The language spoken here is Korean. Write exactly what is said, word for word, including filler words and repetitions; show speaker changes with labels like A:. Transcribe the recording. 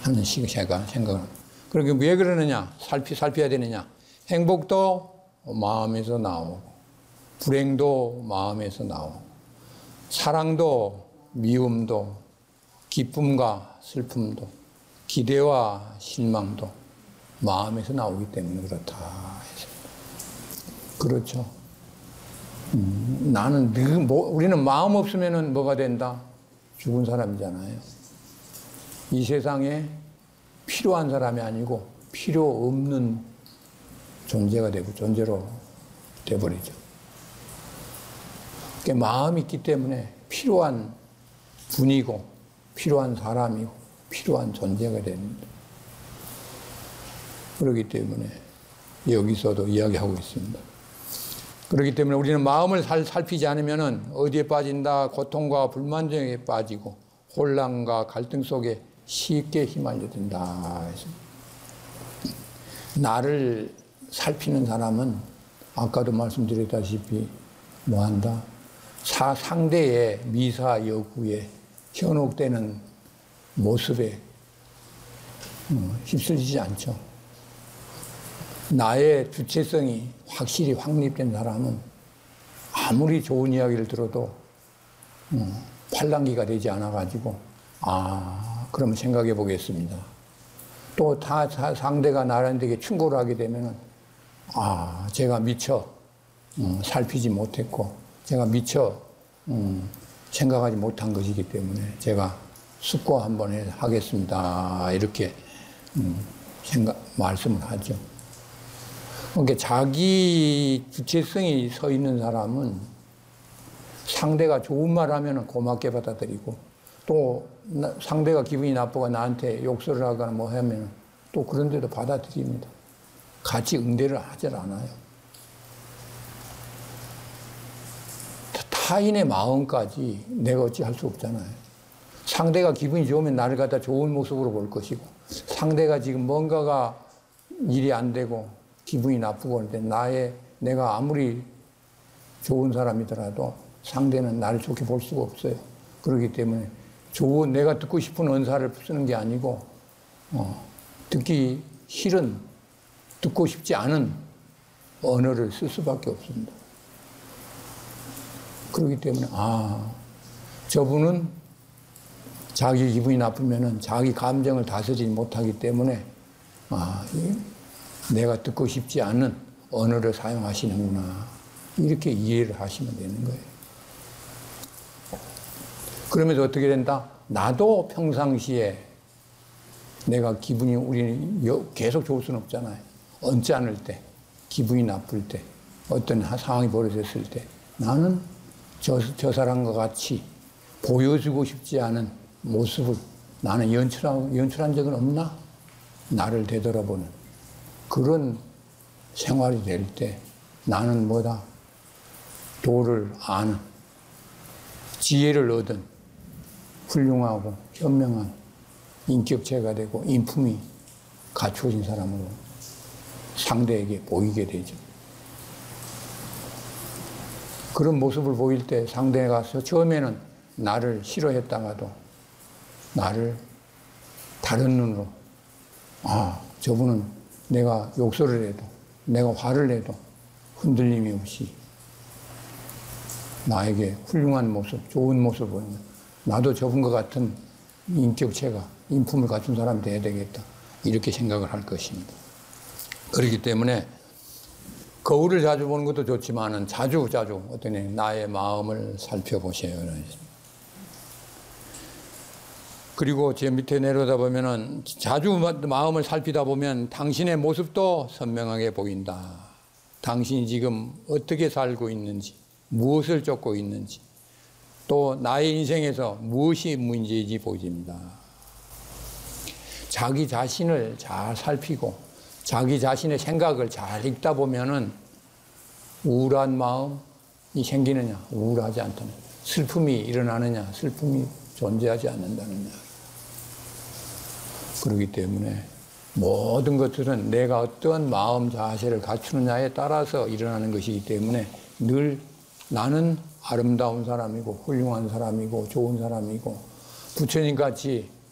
A: 하는 시가 생각을. 그러게 왜 그러느냐? 살피, 살펴야 되느냐? 행복도 마음에서 나오고, 불행도 마음에서 나오고, 사랑도 미움도, 기쁨과 슬픔도, 기대와 실망도 마음에서 나오기 때문에 그렇다 해서. 그렇죠. 음, 나는 늘, 뭐, 우리는 마음 없으면은 뭐가 된다? 죽은 사람이잖아요. 이 세상에 필요한 사람이 아니고 필요 없는 존재가 되고 존재로 돼버리죠. 그러니까 마음이 있기 때문에 필요한 분이고 필요한 사람이고 필요한 존재가 됩니다. 그렇기 때문에 여기서도 이야기하고 있습니다. 그렇기 때문에 우리는 마음을 살, 살피지 않으면 어디에 빠진다? 고통과 불만족에 빠지고 혼란과 갈등 속에 쉽게 휘말려든다. 나를 살피는 사람은 아까도 말씀드렸다시피 뭐한다? 사, 상대의 미사 여구에 현혹되는 모습에 어, 휩쓸리지 않죠. 나의 주체성이 확실히 확립된 사람은 아무리 좋은 이야기를 들어도 어, 팔랑귀가 되지 않아가지고 아 그러면 생각해 보겠습니다. 또 다 상대가 나한테 충고를 하게 되면은 아 제가 미처 음, 살피지 못했고 제가 미처 음, 생각하지 못한 것이기 때문에 제가 숙고 한번 하겠습니다. 이렇게 음, 생각 말씀을 하죠. 그러니까 자기 주체성이 서 있는 사람은 상대가 좋은 말 하면 고맙게 받아들이고 또 상대가 기분이 나쁘고 나한테 욕설을 하거나 뭐 하면 또 그런데도 받아들입니다. 같이 응대를 하질 않아요. 타인의 마음까지 내가 어찌 할 수 없잖아요. 상대가 기분이 좋으면 나를 갖다 좋은 모습으로 볼 것이고 상대가 지금 뭔가가 일이 안 되고 기분이 나쁘고 그럴 때 나의 내가 아무리 좋은 사람이더라도 상대는 나를 좋게 볼 수가 없어요. 그렇기 때문에 좋은 내가 듣고 싶은 언사를 쓰는 게 아니고 어, 듣기 싫은 듣고 싶지 않은 언어를 쓸 수밖에 없습니다. 그렇기 때문에 아 저분은 자기 기분이 나쁘면은 자기 감정을 다스리지 못하기 때문에 아 내가 듣고 싶지 않은 언어를 사용하시는구나 이렇게 이해를 하시면 되는 거예요. 그러면서 어떻게 된다? 나도 평상시에 내가 기분이 우리는 계속 좋을 수는 없잖아요. 언짢을 때, 기분이 나쁠 때, 어떤 상황이 벌어졌을 때 나는 저, 저 사람과 같이 보여주고 싶지 않은 모습을 나는 연출한, 연출한 적은 없나? 나를 되돌아보는 그런 생활이 될 때 나는 뭐다? 도를 아는, 지혜를 얻은 훌륭하고 현명한 인격체가 되고 인품이 갖추어진 사람으로 상대에게 보이게 되죠. 그런 모습을 보일 때 상대가 처음에는 나를 싫어했다가도 나를 다른 눈으로 아 저분은 내가 욕설을 해도 내가 화를 내도 흔들림이 없이 나에게 훌륭한 모습, 좋은 모습을 보이면 나도 저분과 같은 인격체가 인품을 갖춘 사람이 돼야 되겠다 이렇게 생각을 할 것입니다. 그렇기 때문에 거울을 자주 보는 것도 좋지만은 자주 자주 어떤 나의 마음을 살펴보세요. 그리고 제 밑에 내려다 보면은 자주 마음을 살피다 보면 당신의 모습도 선명하게 보인다. 당신이 지금 어떻게 살고 있는지, 무엇을 쫓고 있는지, 또 나의 인생에서 무엇이 문제인지 보입니다. 자기 자신을 잘 살피고 자기 자신의 생각을 잘 읽다 보면은 우울한 마음이 생기느냐, 우울하지 않다는, 슬픔이 일어나느냐, 슬픔이 존재하지 않는다는 이야기. 그렇기 때문에 모든 것들은 내가 어떠한 마음 자세를 갖추느냐에 따라서 일어나는 것이기 때문에 늘 나는 아름다운 사람이고 훌륭한 사람이고 좋은 사람이고 부처님같이